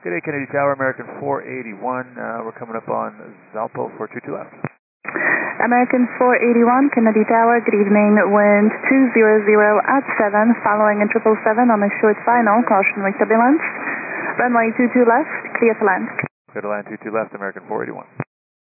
Good day, Kennedy Tower, American 481. We're coming up on Zalpo 422 left. American 481, Kennedy Tower, good evening. Wind 200 at 7, following in 777 on a short final. Caution with turbulence. Runway 22 left, clear to land. Clear to land 22 left, American 481.